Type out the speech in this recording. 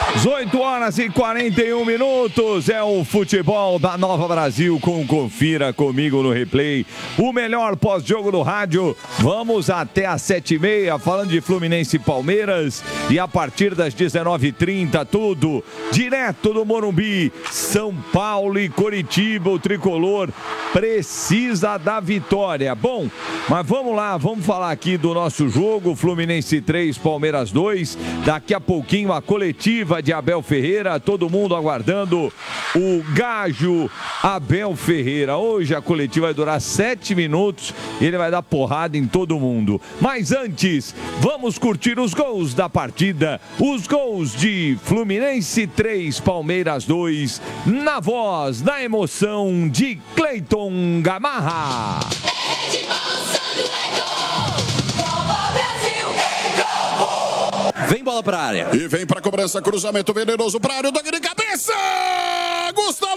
18h41, é o futebol da Nova Brasil com Confira Comigo no Replay, o melhor pós-jogo do rádio. Vamos até às 7h30 falando de Fluminense e Palmeiras, e a partir das 19h30 tudo direto do Morumbi. São Paulo e Coritiba, o tricolor precisa da vitória. Bom, mas vamos lá, vamos falar aqui do nosso jogo, Fluminense 3, Palmeiras 2, daqui a pouquinho a coletiva de Abel Ferreira, todo mundo aguardando o gajo Abel Ferreira. Hoje a coletiva vai durar 7 minutos, ele vai dar porrada em todo mundo. Mas antes, vamos curtir os gols da partida, os gols de Fluminense 3, Palmeiras 2, na voz, na emoção de Cleiton Gamarra. Vem bola pra área. E vem pra cobrança, cruzamento venenoso pra área, toque de cabeça! Gustavo!